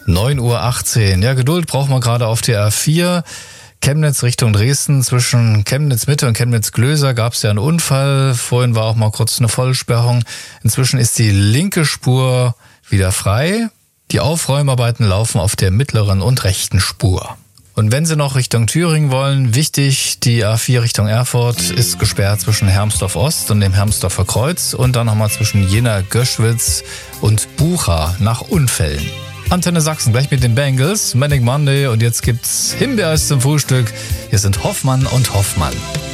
9:18 Uhr. Ja, Geduld braucht man gerade auf der A4. Chemnitz Richtung Dresden. Zwischen Chemnitz Mitte und Chemnitz Glöser gab es ja einen Unfall. Vorhin war auch mal kurz eine Vollsperrung. Inzwischen ist die linke Spur wieder frei. Die Aufräumarbeiten laufen auf der mittleren und rechten Spur. Und wenn Sie noch Richtung Thüringen wollen, wichtig, die A4 Richtung Erfurt ist gesperrt zwischen Hermsdorf Ost und dem Hermsdorfer Kreuz und dann nochmal zwischen Jena-Göschwitz und Bucha nach Unfällen. Antenne Sachsen, gleich mit den Bengals, Manic Monday, und jetzt gibt's Himbeereis zum Frühstück. Hier sind Hoffmann und Hoffmann.